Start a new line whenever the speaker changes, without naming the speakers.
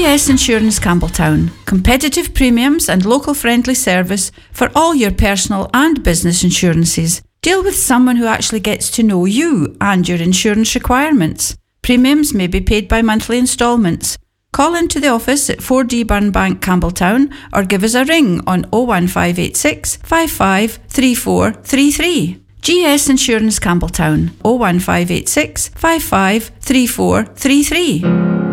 GS Insurance Campbelltown. Competitive premiums and local friendly service for all your personal and business insurances. Deal with someone who actually gets to know you and your insurance requirements. Premiums may be paid by monthly instalments. Call into the office at 4D Burnbank, Campbelltown, or give us a ring on 01586 55 3433. GS Insurance Campbelltown, 01586 55 3433.